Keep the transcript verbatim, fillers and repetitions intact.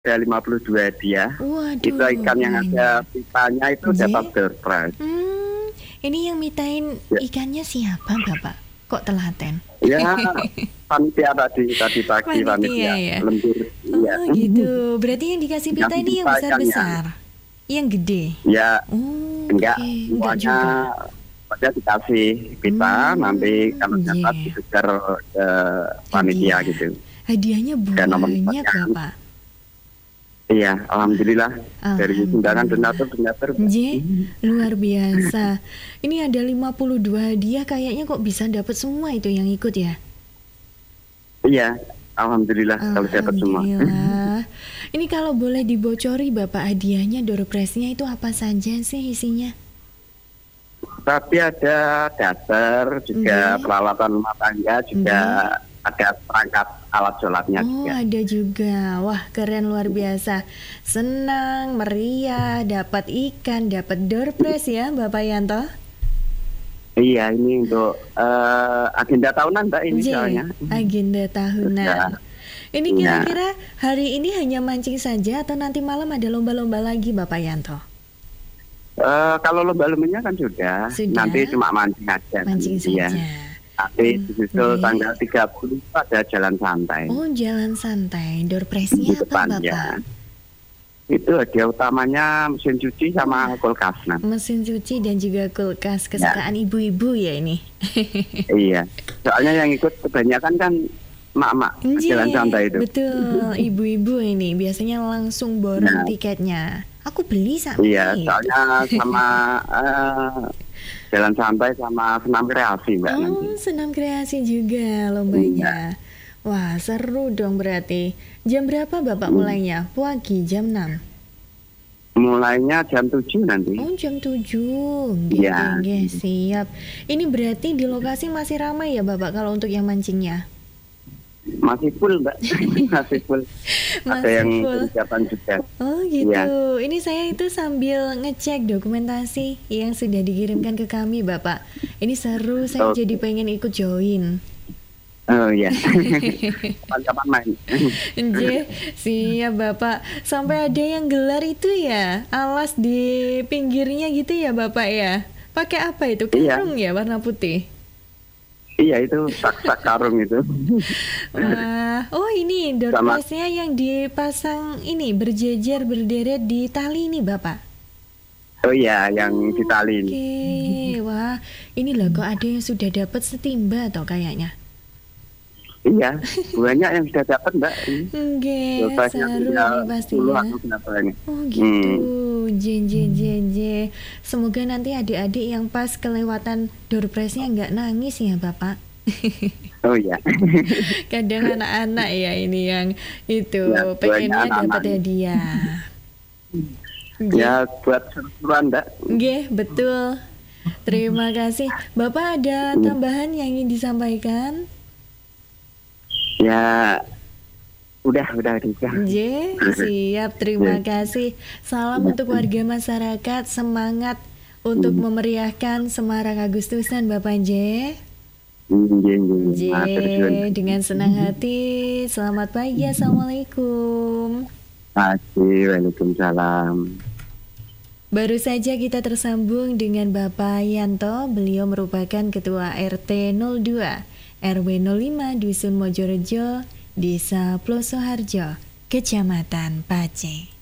Ada lima puluh dua hadiah. Itu Waduh, ikan yang banyak. ada pipanya itu dapat Nggih. door prize. Mmm, ini yang mitain Ya. ikannya siapa, Bapak? Kok telaten? Ya, panitia tadi, tadi pagi Panitia panitia, ya? lembur, iya. Oh gitu, berarti yang dikasih pita Dikasih ini yang pita ikannya. besar-besar? Yang gede? Ya, enggak, Oke, enggak semuanya juga? pokoknya dikasih pita, nanti kalau Mmm, dapat iya. dituker ke panitia Hadiah. gitu. Hadiahnya Dan nomor banyak, tempatnya. Bapak? Iya, alhamdulillah dari undangan Alhamdulillah. donatur-donatur. Nggih, luar biasa. Ini ada lima puluh dua hadiah kayaknya kok bisa dapat semua itu yang ikut ya? Iya, alhamdulillah kalau dapat semua. Alhamdulillah. Ini kalau boleh dibocori Bapak hadiahnya, door prize-nya itu apa saja sih isinya? Tapi ada daster, juga Nggih. peralatan rumah tangga, juga Nggih. ada perangkat alat sholatnya Oh, juga. ada juga. Wah, keren luar biasa. Senang, meriah, dapat ikan, dapat door prize ya, Bapak Yanto? Iya, ini untuk uh, agenda tahunan, Mbak, ini Nggih, soalnya. agenda tahunan. Ya. Ini Iya. kira-kira hari ini hanya mancing saja atau nanti malam ada lomba-lomba lagi, Bapak Yanto? Uh, kalau lomba-lombanya kan sudah, Sudah? nanti cuma mancing aja. Mancing Iya. saja. Nanti Hmm, disusul nggih. tanggal tiga puluh ada jalan santai. Oh, jalan santai. Door Di prize-nya apa, depan, Bapak? ya. Itu hadiah utamanya mesin cuci sama kulkas. Nah. Mesin cuci dan juga kulkas kesukaan Ya. ibu-ibu ya ini. Iya, soalnya yang ikut kebanyakan kan mak-mak jalan Nggih, santai itu. betul. Ibu-ibu ini biasanya langsung borong Nah. tiketnya. Aku beli sak Iya, menit. soalnya sama uh, jalan santai sama senam kreasi, Mbak, nanti. Oh, senam kreasi juga lombanya. Wah, seru dong berarti. Jam berapa Bapak Hmm. mulainya? Pagi jam enam. Mulainya jam tujuh nanti. Oh, jam tujuh. Nggih, Iya. nggih, siap. Ini berarti di lokasi masih ramai ya, Bapak, kalau untuk yang mancingnya? Masih full, Mbak. Masih full. Ada Masih yang full. persiapan juga. Oh, gitu. Iya. Ini saya itu sambil ngecek dokumentasi yang sudah dikirimkan ke kami, Bapak. Ini seru, saya Oh. jadi pengen ikut join. Oh iya. Kapan-kapan main. Nggih, siap Bapak. Sampai ada yang gelar itu ya, alas di pinggirnya gitu ya, Bapak ya. Pakai apa itu? Iya. Karung ya, warna putih. Iya, itu sak-sak karung itu. Wah, oh ini door Sama- prize-nya yang dipasang ini berjejer berderet di tali ini, Bapak. Oh iya, yang di tali. Oke, wah, ini loh kok ada yang sudah dapat setimba atau kayaknya. Iya, banyak yang sudah dapat, Mbak. Nggih, Dompetnya seru punya nih sepuluh pastinya. atau berapa ini. Oh gitu, Hmm. jen jen jen jen. Semoga nanti adik-adik yang pas kelewatan door prize-nya nggak nangis ya, Bapak. Oh iya. Kadang anak-anak ya ini yang itu Ya, pengennya banyak anak-anak. dapat hadiah. Ya, buat seru-seruan, Mbak. Nggih, betul. Terima kasih. Bapak ada tambahan yang ingin disampaikan? Ya, udah, udah, udah. Nggih, siap. Terima kasih. Salam untuk warga masyarakat, semangat untuk memeriahkan Semarak Agustusan, Bapak J. Nggih, nggih. Matur suwun. J, dengan senang hati. Selamat pagi, Assalamualaikum. Makasih, waalaikumsalam. Baru saja kita tersambung dengan Bapak Yanto. Beliau merupakan Ketua R T nol dua R W nol lima Dusun Mojorejo, Desa Plosoharjo, Kecamatan Pace.